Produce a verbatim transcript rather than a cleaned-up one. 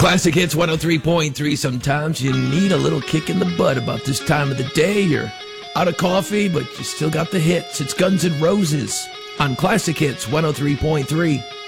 Classic Hits one oh three point three. Sometimes you need a little kick in the butt about this time of the day. You're out of coffee, but you still got the hits. It's Guns N' Roses on Classic Hits one oh three point three.